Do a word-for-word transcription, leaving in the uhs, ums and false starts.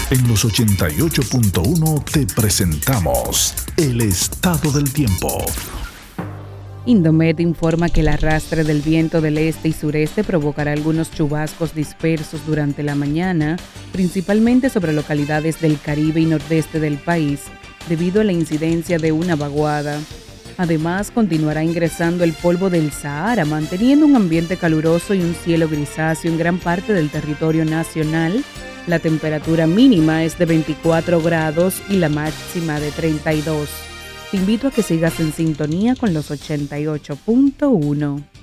En los ochenta y ocho punto uno te presentamos el estado del tiempo. Indomet informa que el arrastre del viento del este y sureste provocará algunos chubascos dispersos durante la mañana, principalmente sobre localidades del Caribe y nordeste del país, debido a la incidencia de una vaguada. Además, continuará ingresando el polvo del Sahara, manteniendo un ambiente caluroso y un cielo grisáceo en gran parte del territorio nacional. La temperatura mínima es de veinticuatro grados y la máxima de treinta y dos. Te invito a que sigas en sintonía con los ochenta y ocho punto uno.